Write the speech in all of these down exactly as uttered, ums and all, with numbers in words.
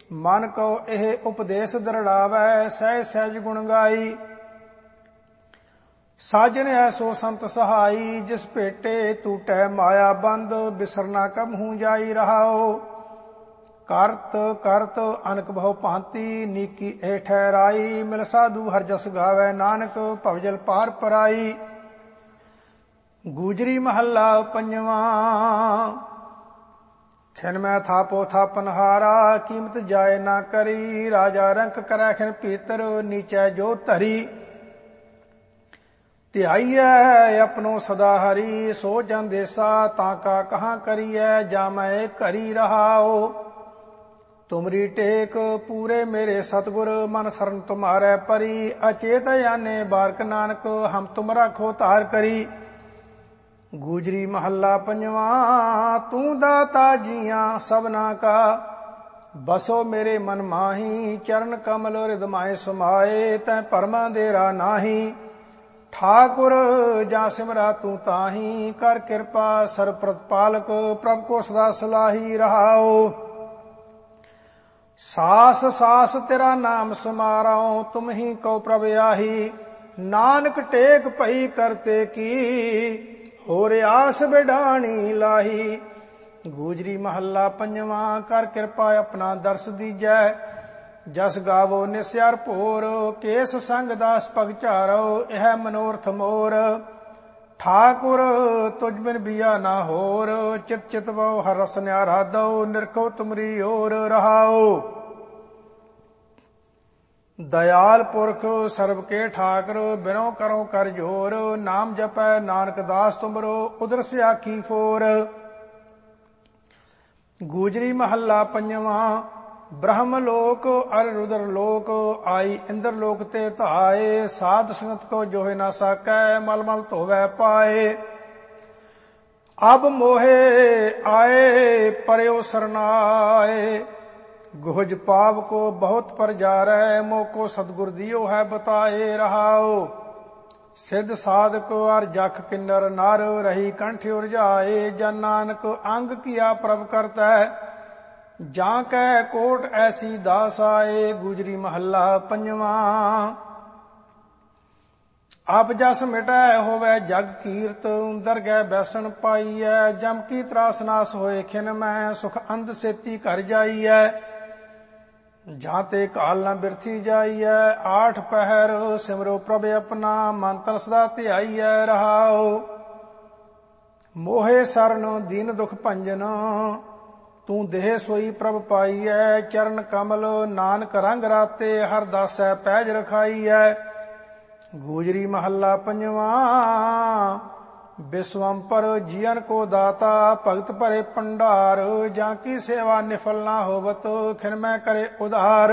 मन को एह उपदेश दृढ़ावै सहज सहज गुण गाई। साजन ऐसो संत सहाई जिस भेटे टूटै माया बंद बिसरना कब हूँ जाई रहाओ। करत करत अनक बहु भांति नीकी ए ठहराई मिल साधु हर जस गावै नानक भवजल पार पराई। गूजरी महला पंजवा। खिन मैं थापो थापनहारा कीमत जाय ना करी राजा रंक करै खिन पीतर नीचै जो धरी। ध्याइयै अपनो सदा हरि सो जन देसा ताका कहाँ करियै जा मैं करी रहाओ। तुमरी टेक पूरे मेरे सतगुर मन शरण तुम्हारे परी अचेत याने बारक नानक हम तुम राखो तार करी। गूजरी महला पंजवा। तू दाता जिया सबना का बसो मेरे मन माही चरण कमल हृदय समाए तै परमा देरा नाही। ठाकुर जा सिमरा तू ताही कर कृपा सर प्रतिपालक प्रभ को सदा सलाही रहाओ। सास सास तेरा नाम समारो तुम ही को प्रभ आही नानक टेक पई करते की होर आस बिडाणी लाही। गूजरी महला पंजवा। कर कृपा अपना दर्श दीजै जस गावो निस्यार भोर केस संग दास पग चारो यह मनोरथ मोर। ठाकुर तुझ बिन बिया ना होर चित चित वो हर रस न्यारा दो निरखो तुमरी ओर रहाओ। दयाल पुरख सर्व के ठाकर बिनो करो कर जोर नाम जपै नानक दास तुमरो उदर से आखी फोर। गूजरी महला पंजवा। ब्रह्म लोक अर रुद्र लोक आई इंद्र लोक ते धाए साध संगत को जोहे ना साकै मल मल धोवै पाए। अब मोहे आए परयो सरनाए गुहज पाव को बहुत पर जारै मोको सतगुर दियो है बताए रहाओ। सिद्ध साधक अर जख किन्नर नर रही कंठ उरझाए जन नानक अंग किया प्रभ करतै जां कै कोट ऐसी दास आए। गूजरी महला पंजवा। आप जस मिटै होवै जग कीर्त दरगह बैसन पाईऐ जम की त्रास नास होए खिन मैं सुख अंध सेती कर जाईऐ। जाते काल न बिरथी जाईऐ आठ पहर सिमरो प्रभ अपना मन तन सदा ध्याईऐ रहाओ। मोहे सरन दीन दुख भंजन तू देह सोई प्रभ पाईऐ चरण कमल नानक रंग राते हर दासै पैज रखाईऐ। गूजरी महला पंजवा। विश्वम्पर जियन को दाता भगत भरे भंडार जाकी सेवा निफल ना होवत खिन मैं करे उधार।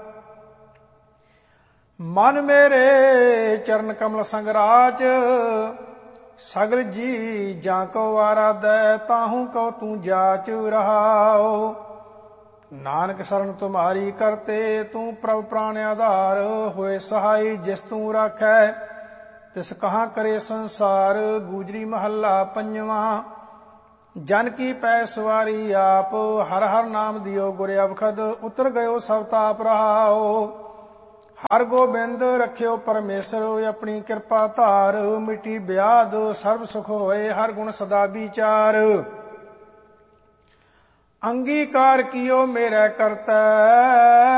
मन मेरे चरण कमल संगराज सगल जी जाको आराधै ताहू को तू जाच रहाओ। नानक शरण तुम्हारी करते तू प्रभ प्राण आधार होए सहाय जिस तू राखै तिस कहाँ करे संसार। गूजरी महला पंजवा। जन की पै सवारी आप हर हर नाम दियो गुर अवखद उतर गयो सब ताप रहाओ। हर गोबिंद रखियो परमेश्वर अपनी कृपा धार मिटी ब्याद सर्व सुख होए हर गुण सदा विचार। अंगीकार कियो मेरे करतै